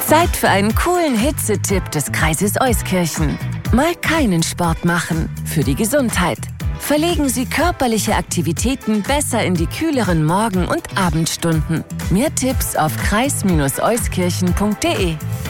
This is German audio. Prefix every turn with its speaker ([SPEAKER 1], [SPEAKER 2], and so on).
[SPEAKER 1] Zeit für einen coolen Hitzetipp des Kreises Euskirchen. Mal keinen Sport machen, für die Gesundheit. Verlegen Sie körperliche Aktivitäten besser in die kühleren Morgen- und Abendstunden. Mehr Tipps auf kreis-euskirchen.de.